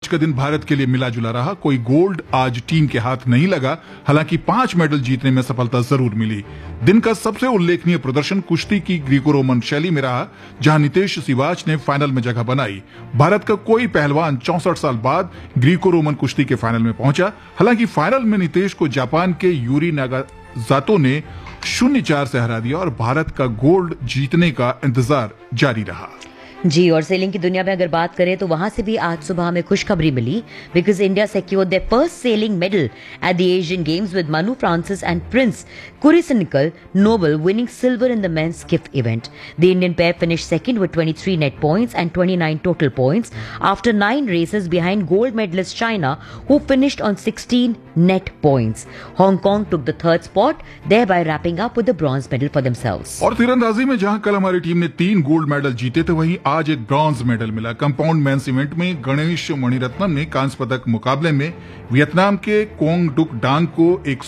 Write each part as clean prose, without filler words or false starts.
का दिन भारत के लिए मिला जुला रहा। कोई गोल्ड आज टीम के हाथ नहीं लगा, हालांकि 5 मेडल जीतने में सफलता जरूर मिली। दिन का सबसे उल्लेखनीय प्रदर्शन कुश्ती की ग्रीको रोमन शैली में रहा, जहां नितेश सिवाच ने फाइनल में जगह बनाई। भारत का कोई पहलवान 64 साल बाद ग्रीको रोमन कुश्ती के फाइनल में पहुंचा। हालांकि फाइनल में नितेश को जापान के यूरी नागाजातो ने 0-4 से हरा दिया और भारत का गोल्ड जीतने का इंतजार जारी रहा। जी, और सेलिंग की दुनिया में अगर बात करें तो वहां से भी आज सुबह हमें खुशखबरी मिली, because India secured their first sailing medal at the Asian Games with Manu Francis and Prince Kurisanikal Noble winning silver in the men's skiff event. The Indian pair finished second with 23 net points and 29 total points after 9 races behind gold medalist China, who finished on 16 net points. Hong Kong took the third spot, thereby wrapping up with the bronze medal for themselves. और तीरंदाजी में जहां कल हमारी team ने 3 gold medal जीते थे, वहीं आज एक ब्रॉन्ज मेडल मिला। कंपाउंड मेंस इवेंट में गणेश मणिरत्नम ने कांस्य पदक मुकाबले में वियतनाम के कोंग डुक डांग को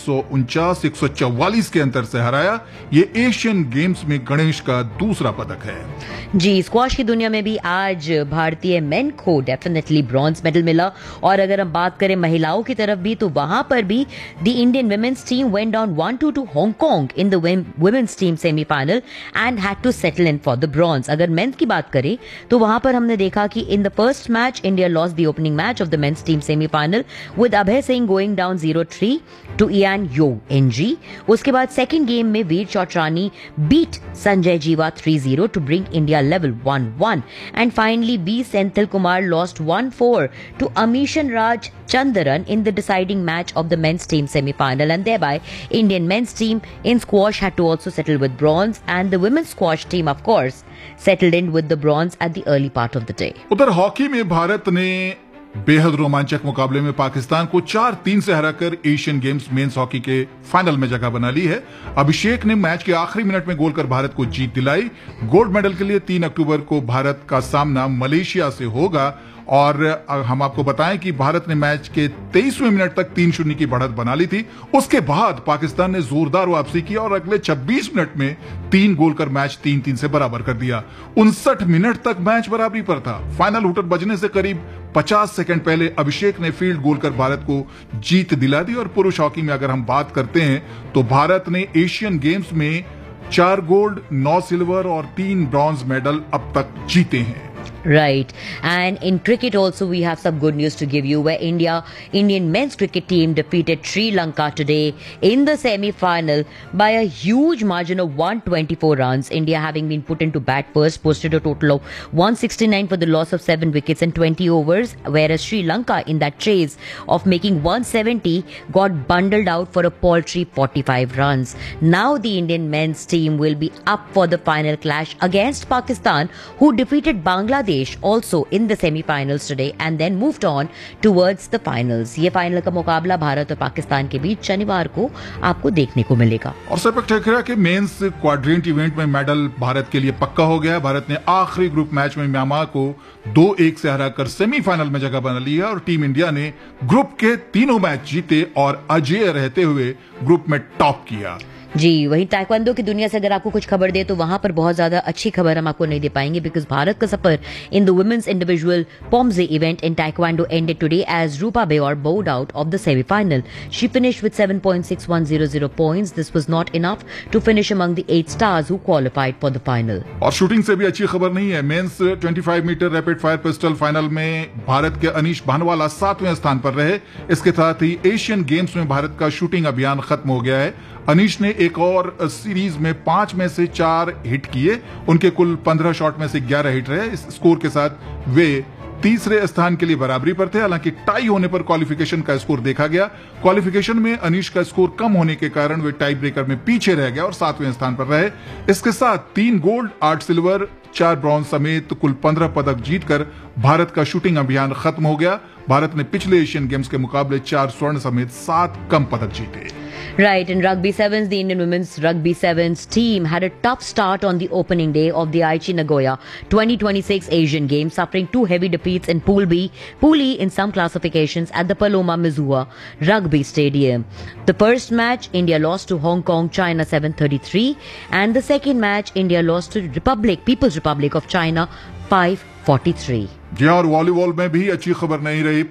149-144 के अंतर से हराया। ये एशियन गेम्स में गणेश का दूसरा पदक है। जी, स्क्वॉश की दुनिया में भी आज भारतीय मेन को डेफिनेटली ब्रॉन्ज मेडल मिला। और अगर हम बात करें महिलाओं की तरफ भी, तो वहां पर भी the Indian women's team went down 1-2 to Hong Kong in the women's team semifinal and had to settle in for the bronze. अगर मेंस की बात करें तो वहां पर हमने देखा कि in the first match India lost the opening match of the men's team semifinal with Abhay Singh going down 0-3 to Ian yo NG. उसके बाद सेकंड गेम में वीर चौटरानी बीट संजय जीवा 3-0 to bring India level 1-1, and finally B Senthil Kumar lost 1-4 to Amishan Raj Chandaran in the deciding match of the men's team semi-final, and thereby Indian men's team in squash had to also settle with bronze, and the women's squash team of course settled in with the bronze at the early part of the day. उधर hockey में भारत ने बेहद रोमांचक मुकाबले में पाकिस्तान को 4-3 से हराकर एशियन गेम्स मेंस हॉकी के फाइनल में जगह बना ली है। अभिषेक ने मैच के आखिरी मिनट में गोल कर भारत को जीत दिलाई। गोल्ड मेडल के लिए 3 अक्टूबर को भारत का सामना मलेशिया से होगा। और हम आपको बताएं कि भारत ने मैच के 23वें मिनट तक 3-0 की बढ़त बना ली थी। उसके बाद पाकिस्तान ने जोरदार वापसी की और अगले 26 मिनट में 3 गोल कर मैच 3-3 से बराबर कर दिया। 59 मिनट तक मैच बराबरी पर था। फाइनल हुटर बजने से करीब 50 सेकंड पहले अभिषेक ने फील्ड गोल कर भारत को जीत दिला दी। और पुरुष हॉकी में अगर हम बात करते हैं तो भारत ने एशियन गेम्स में 4 गोल्ड, 9 सिल्वर और 3 ब्रॉन्ज मेडल अब तक जीते हैं। Right. And in cricket also we have some good news to give you, where Indian men's cricket team defeated Sri Lanka today in the semi-final by a huge margin of 124 runs. India, having been put into bat first, posted a total of 169 for the loss of 7 wickets in 20 overs, whereas Sri Lanka, in that chase of making 170, got bundled out for a paltry 45 runs. Now the Indian men's team will be up for the final clash against Pakistan, who defeated Bangladesh also in the semi-finals today and then moved on towards the finals. ये final का मुकाबला भारत और पाकिस्तान के बीच शनिवार को आपको देखने को मिलेगा। और सेपक टकरा के मेंस क्वाड्रेंट इवेंट में मेडल भारत के लिए पक्का हो गया है। भारत ने आखिरी ग्रुप मैच में म्यांमार को 2-1 से हराकर सेमीफाइनल में जगह बना ली है और टीम इंडिया ने ग्रुप के तीनों मैच जीते और अजेय रहते हुए ग्रुप में टॉप किया। जी, वहीं ताइक्वांडो की दुनिया से अगर आपको कुछ खबर दे तो वहां पर बहुत ज्यादा अच्छी खबर हम आपको नहीं दे पाएंगे, बिकॉज भारत का सफर in the women's individual पोम्जे event in taekwondo ended today as Rupa बेऔर board out of the semifinal. She finished with 7.6100 points. This was not enough to finish among the 8 stars who qualified for the final. और shooting से भी अच्छी खबर नहीं है। Mains 25 metre rapid fire pistol final में भारत के अनीश भानवाला 7वें स्थान पर रहे। इसके साथ ही एशियन गेम्स में भारत का शूटिंग अभियान खत्म हो गया है। अनीश ने एक और सीरीज में 5 में से 4 हिट किए। उनके कुल 15 शॉट में से 11 हिट रहे। इस स्कोर के साथ वे तीसरे स्थान के लिए बराबरी पर थे। हालांकि टाई होने पर क्वालिफिकेशन का स्कोर देखा गया। क्वालिफिकेशन में अनीश का स्कोर कम होने के कारण वे टाई ब्रेकर में पीछे रह गया और 7वें स्थान पर रहे। इसके साथ 3 गोल्ड, 8 सिल्वर, 4 ब्रॉन्ज समेत कुल 15 पदक जीतकर भारत का शूटिंग अभियान खत्म हो गया। भारत ने पिछले एशियन गेम्स के मुकाबले 4 स्वर्ण समेत 7 कम पदक जीते। Right, in Rugby Sevens, the Indian Women's Rugby Sevens team had a tough start on the opening day of the Aichi Nagoya 2026 Asian Games, suffering 2 heavy defeats in Pool E in some classifications at the Paloma Mizua Rugby Stadium. The first match, India lost to Hong Kong, China 7-33, and the second match, India lost to People's Republic of China 5-43. जी और volleyball में भी अच्छी खबर नहीं रही।